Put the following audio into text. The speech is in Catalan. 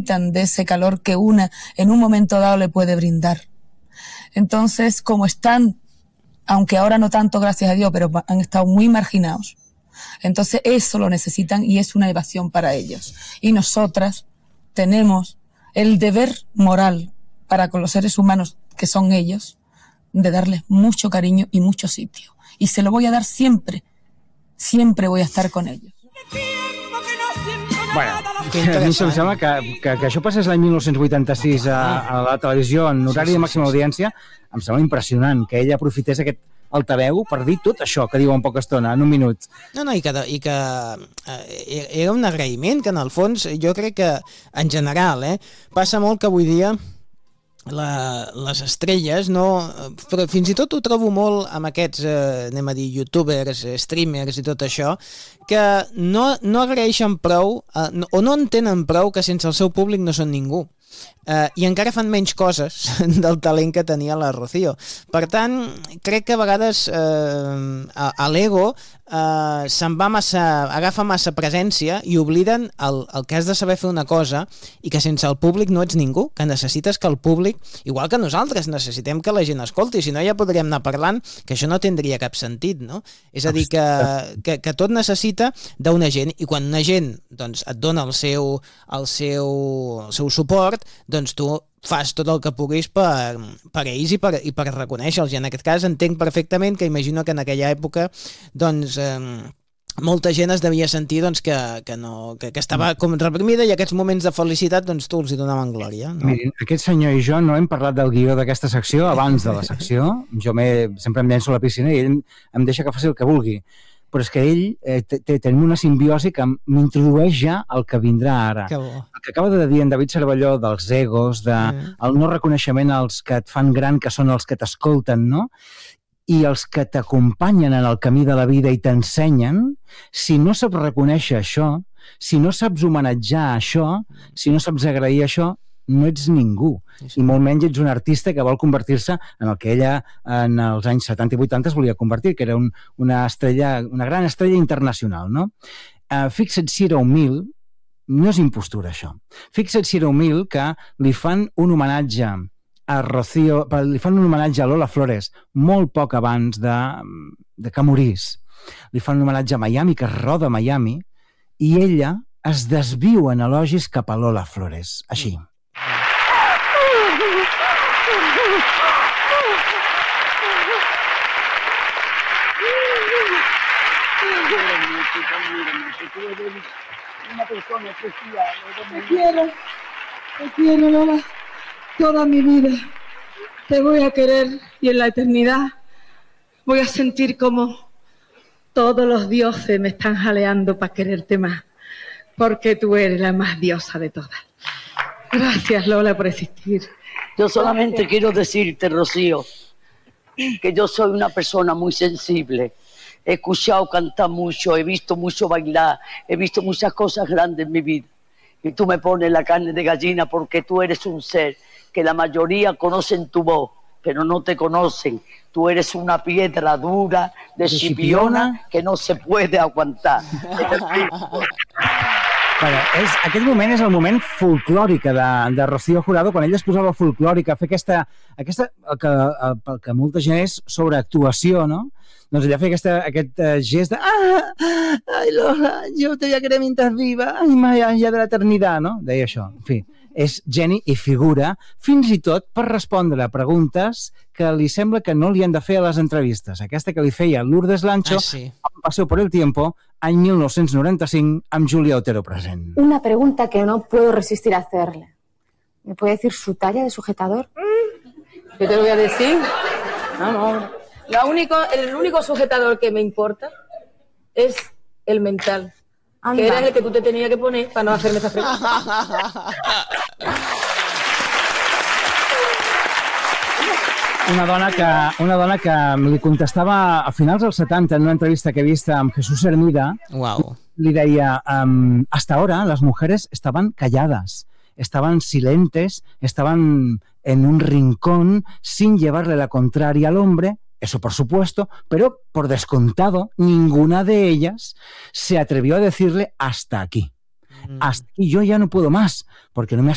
necesitan de ese calor que una en un momento dado le puede brindar. Entonces, como están, aunque ahora no tanto, gracias a Dios, pero han estado muy marginados, entonces eso lo necesitan y es una evasión para ellos. Y nosotras tenemos el deber moral para con los seres humanos que son ellos, de darles mucho cariño y mucho sitio. Y se lo voy a dar siempre. Siempre voy a estar con ells. Bueno, a mi em sembla que això passés l'any 1986 a la televisió en horari de màxima audiència, em sembla impressionant que ella aprofités aquest altaveu per dir tot això que diu en poca estona, en un minut. No, i que era un agraïment que en el fons jo crec que en general passa molt que avui dia les estrelles, no? Però fins i tot ho trobo molt amb aquests, anem a dir, youtubers, streamers i tot això, que no agraeixen prou o no entenen prou que sense el seu públic no són ningú. I encara fan menys coses del talent que tenia la Rocío. Per tant, crec que a vegades a l'ego se'n va agafa massa presència i obliden el que has de saber fer una cosa i que sense el públic no ets ningú, que necessites que el públic, igual que nosaltres, necessitem que la gent escolti, si no ja podríem anar parlant que això no tindria cap sentit, no? És a dir, que tot necessita d'una gent, i quan una gent doncs, et dona el seu suport, doncs tu fas tot el que puguis per ells i per reconèixer-los. I en aquest cas entenc perfectament que imagino que en aquella època doncs molta gent es devia sentir doncs, que estava com reprimida, i aquests moments de felicitat doncs, tu els hi donaven glòria. No? Mirin, aquest senyor i jo no hem parlat del guió d'aquesta secció abans de la secció. Jo sempre em llenço a la piscina i ell em deixa que faci el que vulgui. Però és que ell tenim una simbiosi que m'introdueix ja el que vindrà ara. Que bo. El que acaba de dir en David Cervelló dels egos, el no reconeixement als que et fan gran, que són els que t'escolten, no? I els que t'acompanyen en el camí de la vida i t'ensenyen, si no saps reconèixer això, si no saps homenatjar això, si no saps agrair això, no ets ningú, i molt menys ets un artista que vol convertir-se en el que ella en els anys 70 i 80 es volia convertir, que era una gran estrella internacional, no? Fixa't si era humil, no és impostura això, fixa't si era humil que li fan un homenatge a Rocío, li fan un homenatge a Lola Flores molt poc abans de que morís, li fan un homenatge a Miami, que es roda a Miami, i ella es desviu en elogis cap a Lola Flores, així. Te quiero, Lola, toda mi vida. Te voy a querer y en la eternidad voy a sentir como todos los dioses me están jaleando para quererte más, porque tú eres la más diosa de todas. Gracias, Lola, por existir. Yo solamente quiero decirte, Rocío, que yo soy una persona muy sensible. He escuchado cantar mucho, he visto mucho bailar, he visto muchas cosas grandes en mi vida. Y tú me pones la carne de gallina porque tú eres un ser que la mayoría conocen tu voz, pero no te conocen. Tú eres una piedra dura de Chipiona que no se puede aguantar. Aquest moment és el moment folclòric de Rocío Jurado, quan ella es posava folclòrica, a fer el que molta gent és sobreactuació, no? Doncs ella feia aquest gest de ai, Lola, jo te voy a querer mientras viva, ai, mai enllà de l'eternitat, no? Deia això, en fi. És geni i figura, fins i tot per respondre a preguntes que li sembla que no li han de fer a les entrevistes. Aquesta que li feia Lourdes Lancho, amb Paseo por el Tiempo, any 1995, amb Julia Otero present. Una pregunta que no puedo resistir a hacerle. ¿Me puede decir su talla de sujetador? ¿Qué te lo voy a decir? No. El único sujetador que me importa es el mental. Que era el que tú te tenías que poner para no hacerme estas preguntas. Una dona que li contestava a finals dels 70 en una entrevista que he vist amb Jesús Hermida. Wow. Li deia, hasta ahora las mujeres estaban calladas, estaban silentes, estaban en un rincón sin llevarle la contraria al hombre. Eso por supuesto, pero por descontado, ninguna de ellas se atrevió a decirle hasta aquí. Hasta aquí, yo ya no puedo más, porque no me has